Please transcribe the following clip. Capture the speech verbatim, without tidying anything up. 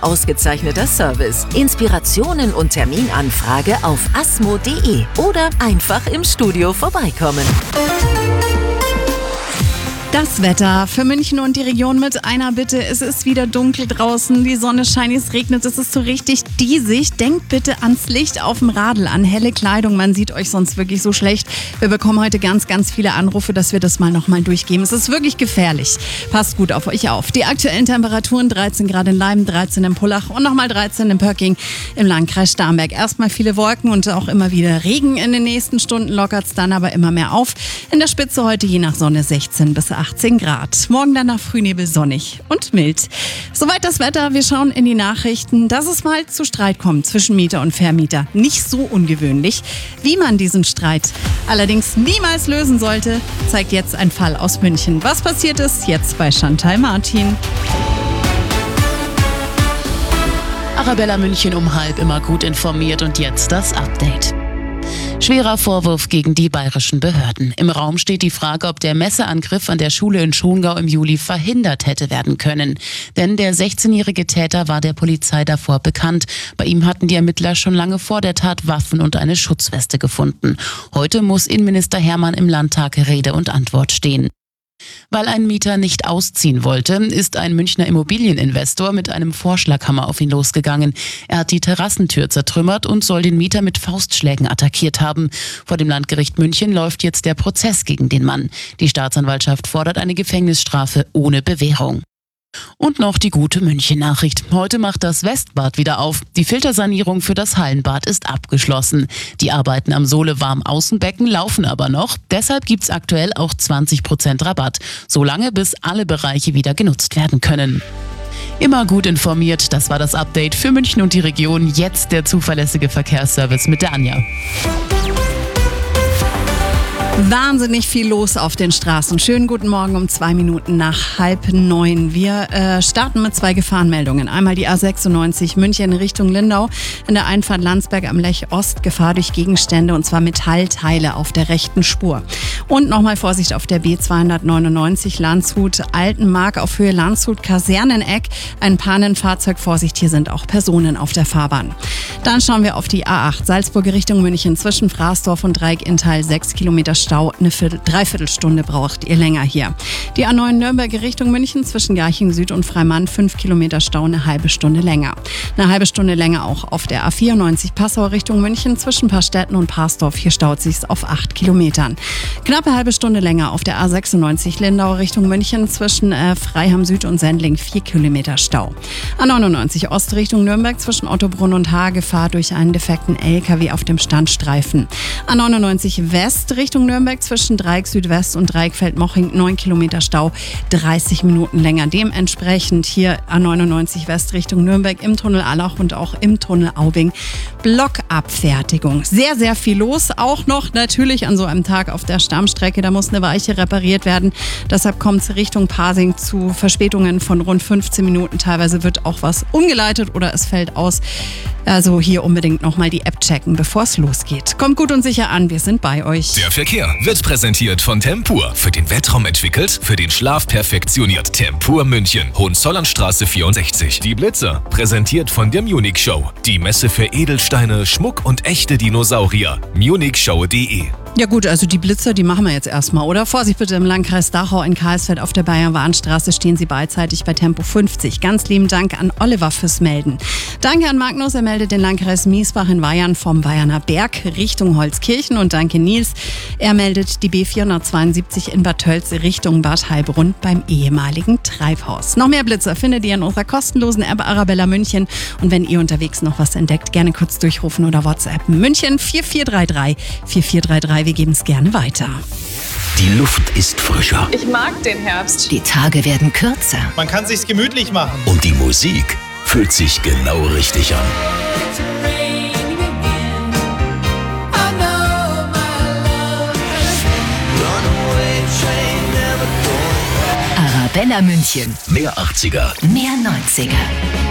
ausgezeichneter Service. Inspirationen und Terminanfrage auf asmo punkt de oder einfach im Studio vorbeikommen. Das Wetter für München und die Region mit einer Bitte. Es ist wieder dunkel draußen, die Sonne scheint, es regnet, es ist so richtig diesig. Denkt bitte ans Licht auf dem Radl, an helle Kleidung, man sieht euch sonst wirklich so schlecht. Wir bekommen heute ganz, ganz viele Anrufe, dass wir das mal nochmal durchgeben. Es ist wirklich gefährlich. Passt gut auf euch auf. Die aktuellen Temperaturen dreizehn Grad in Leim, dreizehn in Pullach und nochmal dreizehn in Pöcking im Landkreis Starnberg. Erstmal viele Wolken und auch immer wieder Regen in den nächsten Stunden, lockert es dann aber immer mehr auf. In der Spitze heute je nach Sonne sechzehn bis achtzehn Grad. Morgen dann nach Frühnebel sonnig und mild. Soweit das Wetter. Wir schauen in die Nachrichten, dass es mal zu Streit kommt zwischen Mieter und Vermieter. Nicht so ungewöhnlich. Wie man diesen Streit allerdings niemals lösen sollte, zeigt jetzt ein Fall aus München. Was passiert ist, jetzt bei Chantal Martin. Arabella München um halb, immer gut informiert und jetzt das Update. Schwerer Vorwurf gegen die bayerischen Behörden. Im Raum steht die Frage, ob der Messerangriff an der Schule in Schongau im Juli verhindert hätte werden können. Denn der sechzehnjährige Täter war der Polizei davor bekannt. Bei ihm hatten die Ermittler schon lange vor der Tat Waffen und eine Schutzweste gefunden. Heute muss Innenminister Hermann im Landtag Rede und Antwort stehen. Weil ein Mieter nicht ausziehen wollte, ist ein Münchner Immobilieninvestor mit einem Vorschlaghammer auf ihn losgegangen. Er hat die Terrassentür zertrümmert und soll den Mieter mit Faustschlägen attackiert haben. Vor dem Landgericht München läuft jetzt der Prozess gegen den Mann. Die Staatsanwaltschaft fordert eine Gefängnisstrafe ohne Bewährung. Und noch die gute München-Nachricht. Heute macht das Westbad wieder auf. Die Filtersanierung für das Hallenbad ist abgeschlossen. Die Arbeiten am Sohle-Warm-Außenbecken laufen aber noch. Deshalb gibt's aktuell auch zwanzig Prozent Rabatt. Solange bis alle Bereiche wieder genutzt werden können. Immer gut informiert, das war das Update für München und die Region. Jetzt der zuverlässige Verkehrsservice mit der Anja. Wahnsinnig viel los auf den Straßen. Schönen guten Morgen um zwei Minuten nach halb neun. Wir äh, starten mit zwei Gefahrenmeldungen. Einmal die A sechsundneunzig München Richtung Lindau. In der Einfahrt Landsberg am Lech Ost Gefahr durch Gegenstände und zwar Metallteile auf der rechten Spur. Und nochmal Vorsicht auf der B zweihundertneunundneunzig Landshut Altenmark auf Höhe Landshut Kaserneneck. Ein Pannenfahrzeug. Vorsicht, hier sind auch Personen auf der Fahrbahn. Dann schauen wir auf die A acht Salzburg Richtung München zwischen Fraßdorf und Dreieck-Inntal sechs Kilometer Stau, eine Viertel, Dreiviertelstunde braucht ihr länger hier. Die A neun Nürnberg Richtung München zwischen Garching Süd und Freimann, fünf Kilometer Stau, eine halbe Stunde länger. Eine halbe Stunde länger auch auf der A vierundneunzig Passau Richtung München zwischen Paarstetten und Parsdorf, hier staut sich's auf acht Kilometern. Knappe halbe Stunde länger auf der A sechsundneunzig Lindau Richtung München zwischen äh, Freiham Süd und Sendling, vier Kilometer Stau. A neunundneunzig Ost Richtung Nürnberg zwischen Ottobrunn und Haar, Gefahr durch einen defekten L K W auf dem Standstreifen. A neunundneunzig West Richtung Nürnberg zwischen Dreieck Südwest und Dreieck Feldmoching, neun Kilometer Stau, dreißig Minuten länger. Dementsprechend hier A neunundneunzig West Richtung Nürnberg im Tunnel Allach und auch im Tunnel Aubing Blockabfertigung. Sehr, sehr viel los. Auch noch natürlich an so einem Tag auf der Stammstrecke. Da muss eine Weiche repariert werden. Deshalb kommt es Richtung Pasing zu Verspätungen von rund fünfzehn Minuten. Teilweise wird auch was umgeleitet oder es fällt aus. Also hier unbedingt nochmal die App checken, bevor es losgeht. Kommt gut und sicher an, wir sind bei euch. Der Verkehr wird präsentiert von Tempur. Für den Wettraum entwickelt, für den Schlaf perfektioniert. Tempur München, Hohenzollernstraße vierundsechzig. Die Blitzer, präsentiert von der Munich Show. Die Messe für Edelsteine, Schmuck und echte Dinosaurier. munich show punkt de. Ja gut, also die Blitzer, die machen wir jetzt erstmal, oder? Vorsicht bitte im Landkreis Dachau in Karlsfeld auf der Bayern-Warnstraße stehen Sie beidseitig bei Tempo fünfzig. Ganz lieben Dank an Oliver fürs Melden. Danke an Magnus, er meldet den Landkreis Miesbach in Weyern vom Weierner Berg Richtung Holzkirchen und danke Nils, er meldet die B vierhundertzweiundsiebzig in Bad Tölz Richtung Bad Heilbrunn beim ehemaligen Treibhaus. Noch mehr Blitzer findet ihr in unserer kostenlosen App Arabella München und wenn ihr unterwegs noch was entdeckt, gerne kurz durchrufen oder WhatsApp München vier vier drei drei vier vier drei drei. Wir geben es gerne weiter. Die Luft ist frischer. Ich mag den Herbst. Die Tage werden kürzer. Man kann sich's gemütlich machen. Und die Musik fühlt sich genau richtig an. Arabella München. Mehr achtziger. Mehr neunziger.